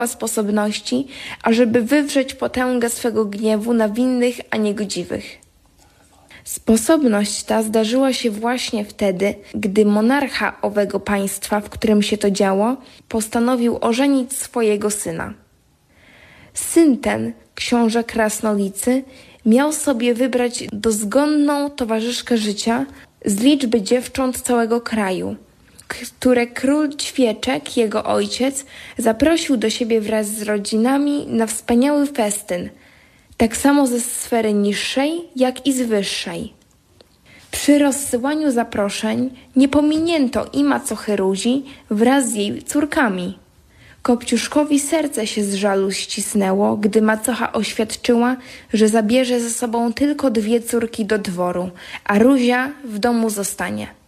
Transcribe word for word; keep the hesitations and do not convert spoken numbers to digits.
sposobności, ażeby wywrzeć potęgę swego gniewu na winnych, a niegodziwych. Sposobność ta zdarzyła się właśnie wtedy, gdy monarcha owego państwa, w którym się to działo, postanowił ożenić swojego syna. Syn ten, książę Krasnolicy, miał sobie wybrać dozgonną towarzyszkę życia z liczby dziewcząt całego kraju, które król Ćwieczek, jego ojciec, zaprosił do siebie wraz z rodzinami na wspaniały festyn, tak samo ze sfery niższej, jak i z wyższej. Przy rozsyłaniu zaproszeń nie pominięto i macochy Ruzi wraz z jej córkami. Kopciuszkowi serce się z żalu ścisnęło, gdy macocha oświadczyła, że zabierze ze sobą tylko dwie córki do dworu, a Ruzia w domu zostanie.